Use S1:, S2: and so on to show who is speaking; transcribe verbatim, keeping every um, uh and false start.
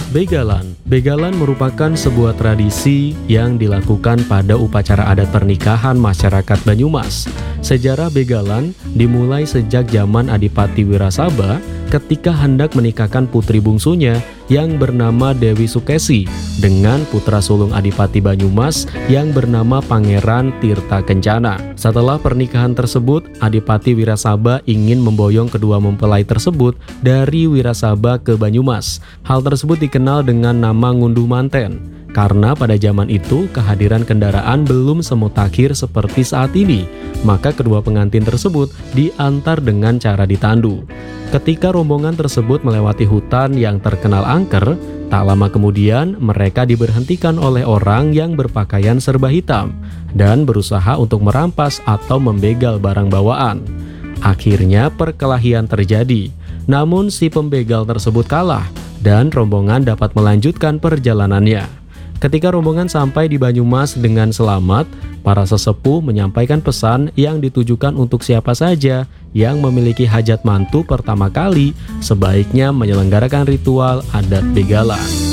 S1: Begalan. Begalan merupakan sebuah tradisi yang dilakukan pada upacara adat pernikahan masyarakat Banyumas. Sejarah begalan dimulai sejak zaman Adipati Wirasaba ketika hendak menikahkan putri bungsunya yang bernama Dewi Sukesi dengan putra sulung Adipati Banyumas yang bernama Pangeran Tirta Kencana. Setelah pernikahan tersebut, Adipati Wirasaba ingin memboyong kedua mempelai tersebut dari Wirasaba ke Banyumas. Hal tersebut dikenal dengan nama ngunduh manten. Karena pada zaman itu kehadiran kendaraan belum semutakhir seperti saat ini, maka kedua pengantin tersebut diantar dengan cara ditandu. Ketika rombongan tersebut melewati hutan yang terkenal angker, tak lama kemudian mereka diberhentikan oleh orang yang berpakaian serba hitam dan berusaha untuk merampas atau membegal barang bawaan. Akhirnya perkelahian terjadi, namun si pembegal tersebut kalah dan rombongan dapat melanjutkan perjalanannya. Ketika rombongan sampai di Banyumas dengan selamat, para sesepuh menyampaikan pesan yang ditujukan untuk siapa saja yang memiliki hajat mantu pertama kali sebaiknya menyelenggarakan ritual adat begalan.